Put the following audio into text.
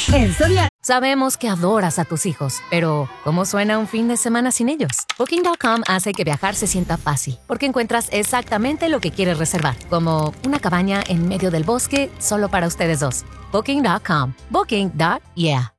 En Soriana. Sabemos que adoras a tus hijos, pero ¿cómo suena un fin de semana sin ellos? Booking.com hace que viajar se sienta fácil, porque encuentras exactamente lo que quieres reservar, como una cabaña en medio del bosque solo para ustedes dos. Booking.com. Booking.yeah.